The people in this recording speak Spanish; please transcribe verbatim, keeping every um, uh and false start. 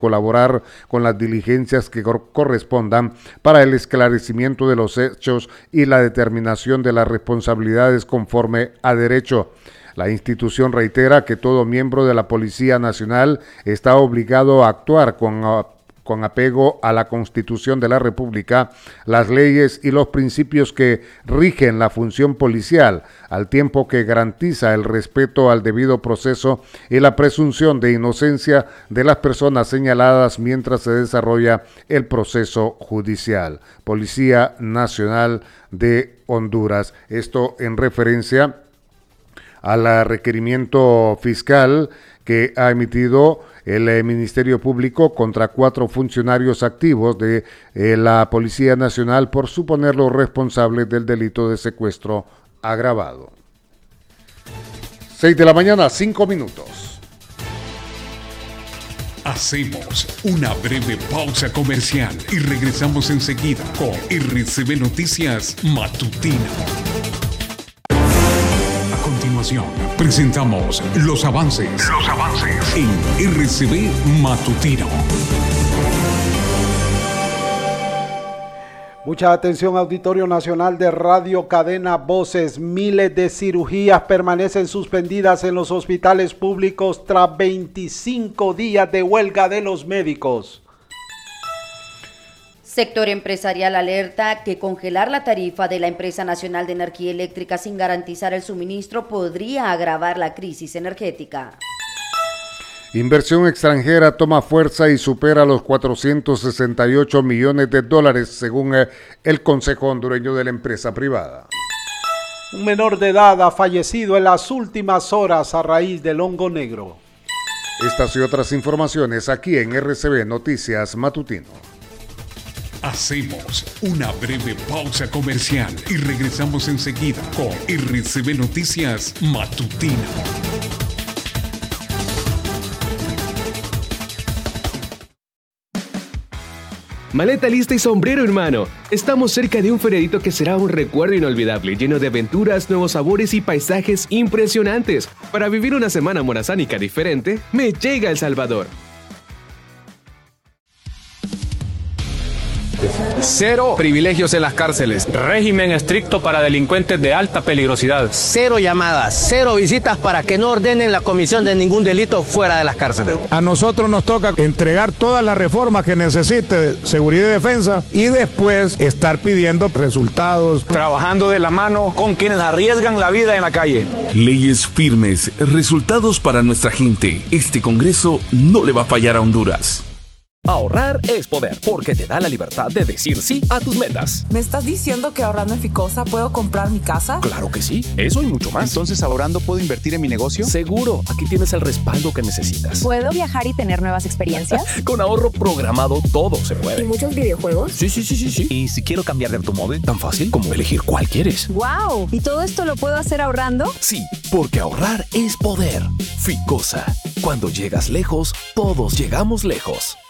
colaborar con las diligencias que cor- correspondan para el esclarecimiento de los hechos y la determinación de las responsabilidades conforme a derecho. La institución reitera que todo miembro de la Policía Nacional está obligado a actuar con, con apego a la Constitución de la República, las leyes y los principios que rigen la función policial, al tiempo que garantiza el respeto al debido proceso y la presunción de inocencia de las personas señaladas mientras se desarrolla el proceso judicial. Policía Nacional de Honduras. Esto en referencia al requerimiento fiscal que ha emitido el eh, Ministerio Público contra cuatro funcionarios activos de eh, la Policía Nacional por suponerlos responsables del delito de secuestro agravado. Seis de la mañana, cinco minutos. Hacemos una breve pausa comercial y regresamos enseguida con R C B Noticias Matutino. A continuación, presentamos los avances, los avances en R C B Matutino. Mucha atención, Auditorio Nacional de Radio Cadena Voces. Miles de cirugías permanecen suspendidas en los hospitales públicos tras veinticinco días de huelga de los médicos. Sector empresarial alerta que congelar la tarifa de la Empresa Nacional de Energía Eléctrica sin garantizar el suministro podría agravar la crisis energética. Inversión extranjera toma fuerza y supera los cuatrocientos sesenta y ocho millones de dólares, según el Consejo Hondureño de la Empresa Privada. Un menor de edad ha fallecido en las últimas horas a raíz del hongo negro. Estas y otras informaciones aquí en R C B Noticias Matutino. Hacemos una breve pausa comercial y regresamos enseguida con R C B Noticias Matutino. Maleta lista y sombrero en mano. Estamos cerca de un feriadito que será un recuerdo inolvidable, lleno de aventuras, nuevos sabores y paisajes impresionantes. Para vivir una semana morazánica diferente, me llega El Salvador. Cero privilegios en las cárceles. Régimen estricto para delincuentes de alta peligrosidad. Cero llamadas, cero visitas para que no ordenen la comisión de ningún delito fuera de las cárceles. A nosotros nos toca entregar todas las reformas que necesite seguridad y defensa y después estar pidiendo resultados. Trabajando de la mano con quienes arriesgan la vida en la calle. Leyes firmes, resultados para nuestra gente. Este Congreso no le va a fallar a Honduras. Ahorrar es poder, porque te da la libertad de decir sí a tus metas. ¿Me estás diciendo que ahorrando en Ficosa puedo comprar mi casa? Claro que sí, eso y mucho más. Entonces, ¿ahorrando puedo invertir en mi negocio? Seguro, aquí tienes el respaldo que necesitas. ¿Puedo viajar y tener nuevas experiencias? Con ahorro programado todo se puede. ¿Y muchos videojuegos? Sí, sí, sí, sí, sí. ¿Y si quiero cambiar de automóvil? Tan fácil como elegir cuál quieres. ¡Wow! ¿Y todo esto lo puedo hacer ahorrando? Sí, porque ahorrar es poder. Ficosa, cuando llegas lejos, todos llegamos lejos.